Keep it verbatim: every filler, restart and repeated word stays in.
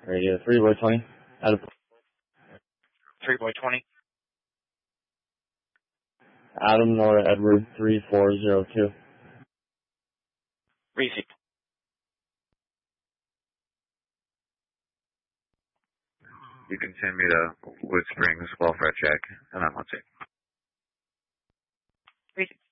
Radio three boy twenty. Out of three boy twenty. Adam Nora Edward three four zero two. Received. You can send me the Wood Springs welfare check, and I'm on it. Received.